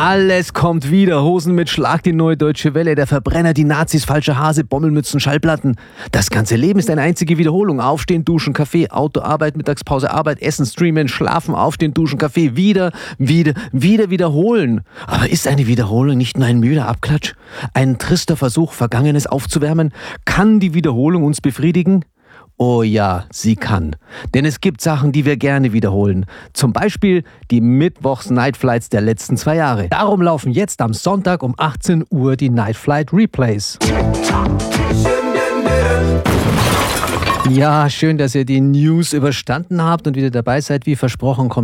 Alles kommt wieder. Hosen mit Schlag, die neue deutsche Welle, der Verbrenner, die Nazis, falsche Hase, Bommelmützen, Schallplatten. Das ganze Leben ist eine einzige Wiederholung. Aufstehen, duschen, Kaffee, Auto, Arbeit, Mittagspause, Arbeit, Essen, Streamen, Schlafen, Aufstehen, duschen, Kaffee, wieder wiederholen. Aber ist eine Wiederholung nicht nur ein müder Abklatsch? Ein trister Versuch, Vergangenes aufzuwärmen? Kann die Wiederholung uns befriedigen? Oh ja, sie kann. Denn es gibt Sachen, die wir gerne wiederholen. Zum Beispiel die Mittwochs-Nightflights der letzten 2 Jahre. Darum laufen jetzt am Sonntag um 18 Uhr die Nightflight Replays. Ja, schön, dass ihr die News überstanden habt und wieder dabei seid. Wie versprochen kommt